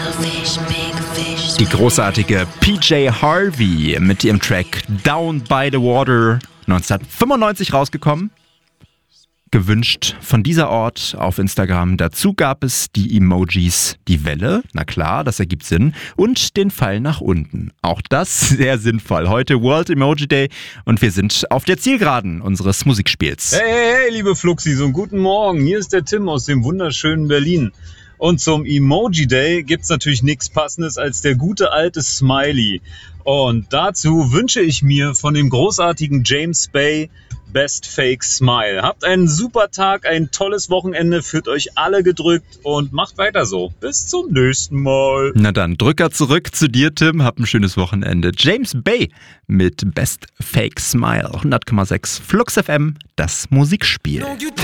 Die großartige PJ Harvey mit ihrem Track Down by the Water, 1995 rausgekommen. Gewünscht von dieser Ort auf Instagram. Dazu gab es die Emojis, die Welle, na klar, das ergibt Sinn, und den Pfeil nach unten. Auch das sehr sinnvoll. Heute World Emoji Day und wir sind auf der Zielgeraden unseres Musikspiels. Hey, liebe Fluxis und guten Morgen. Hier ist der Tim aus dem wunderschönen Berlin. Und zum Emoji Day gibt's natürlich nichts Passendes als der gute alte Smiley. Und dazu wünsche ich mir von dem großartigen James Bay Best Fake Smile. Habt einen super Tag, ein tolles Wochenende, fühlt euch alle gedrückt und macht weiter so. Bis zum nächsten Mal. Na dann, Drücker zurück zu dir, Tim. Hab ein schönes Wochenende. James Bay mit Best Fake Smile. 100,6 Flux FM, das Musikspiel.